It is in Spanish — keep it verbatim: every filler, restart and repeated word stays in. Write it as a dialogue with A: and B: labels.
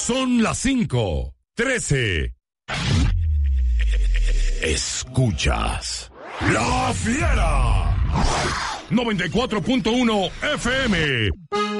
A: Son las cinco, trece. Escuchas La Fiera noventa y cuatro punto uno F M.